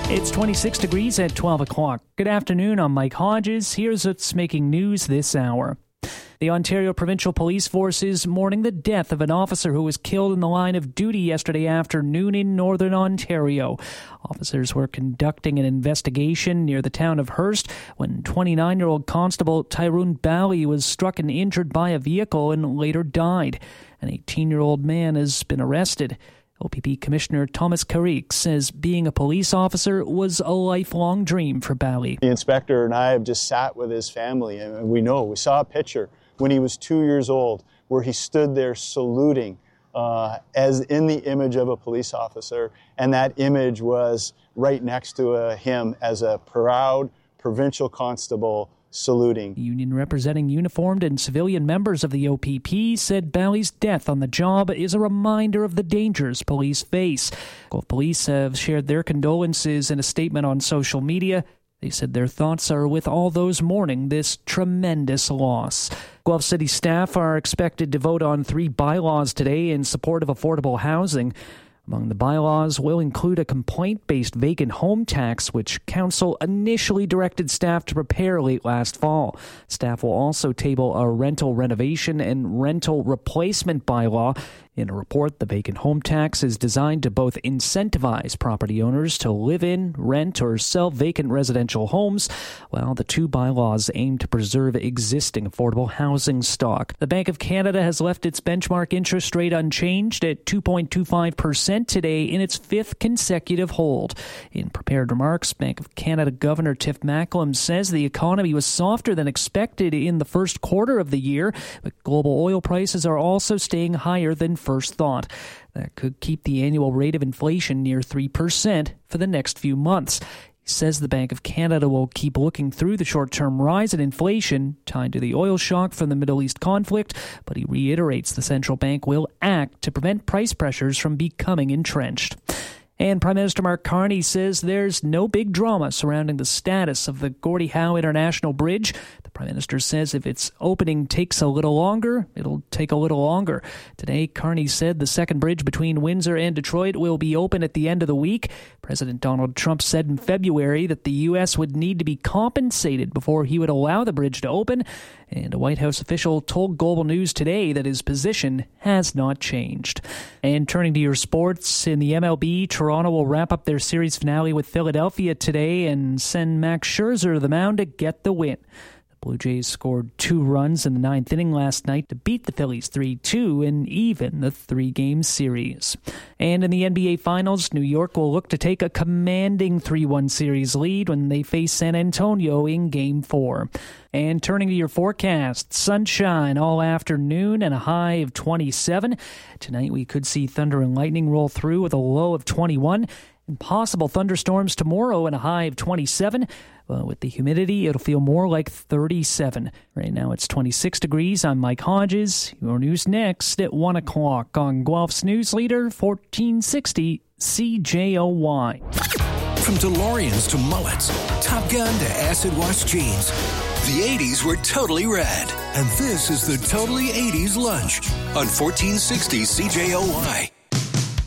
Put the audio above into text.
It's 26 degrees at 12 o'clock. Good afternoon, I'm Mike Hodges. Here's what's making news this hour. The Ontario Provincial Police Force is mourning the death of an officer who was killed in the line of duty yesterday afternoon in northern Ontario. Officers were conducting an investigation near the town of Hearst when 29-year-old Constable Tyrone Bally was struck and injured by a vehicle and later died. An 18-year-old man has been arrested. OPP Commissioner Thomas Carrick says being a police officer was a lifelong dream for Bally. The inspector and I have just sat with his family, and we saw a picture when he was 2 years old where he stood there saluting as in the image of a police officer, and that image was right next to him as a proud provincial constable saluting. The union representing uniformed and civilian members of the OPP said Bally's death on the job is a reminder of the dangers police face. Guelph Police have shared their condolences in a statement on social media. They said their thoughts are with all those mourning this tremendous loss. Guelph City staff are expected to vote on 3 bylaws today in support of affordable housing. Among the bylaws will include a complaint-based vacant home tax, which Council initially directed staff to prepare late last fall. Staff will also table a rental renovation and rental replacement bylaw. In a report, the vacant home tax is designed to both incentivize property owners to live in, rent, or sell vacant residential homes, while the 2 bylaws aim to preserve existing affordable housing stock. The Bank of Canada has left its benchmark interest rate unchanged at 2.25% today in its 5th consecutive hold. In prepared remarks, Bank of Canada Governor Tiff Macklem says the economy was softer than expected in the first quarter of the year, but global oil prices are also staying higher than first thought. That could keep the annual rate of inflation near 3% for the next few months. He says the Bank of Canada will keep looking through the short-term rise in inflation tied to the oil shock from the Middle East conflict, but he reiterates the central bank will act to prevent price pressures from becoming entrenched. And Prime Minister Mark Carney says there's no big drama surrounding the status of the Gordie Howe International Bridge. The Prime Minister says if its opening takes a little longer, it'll take a little longer. Today, Carney said the second bridge between Windsor and Detroit will be open at the end of the week. President Donald Trump said in February that the U.S. would need to be compensated before he would allow the bridge to open. And a White House official told Global News today that his position has not changed. And turning to your sports, in the MLB, Toronto will wrap up their series finale with Philadelphia today and send Max Scherzer to the mound to get the win. The Blue Jays scored 2 runs in the 9th inning last night to beat the Phillies 3-2 and even the 3-game series. And in the NBA Finals, New York will look to take a commanding 3-1 series lead when they face San Antonio in Game 4. And turning to your forecast, sunshine all afternoon and a high of 27. Tonight we could see thunder and lightning roll through with a low of 21. And possible thunderstorms tomorrow and a high of 27. With the humidity, it'll feel more like 37. Right now it's 26 degrees. I'm Mike Hodges. Your news next at 1 o'clock on Guelph's News Leader 1460 CJOY. From DeLoreans to mullets, Top Gun to acid wash jeans, the 80s were totally rad. And this is the Totally 80s Lunch on 1460 CJOY.